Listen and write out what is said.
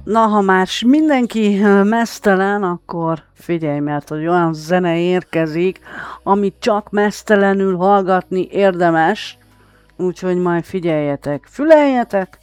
Na, ha már mindenki meztelen, akkor figyelj, mert hogy olyan zene érkezik, amit csak meztelenül hallgatni érdemes, úgyhogy majd figyeljetek, füleljetek,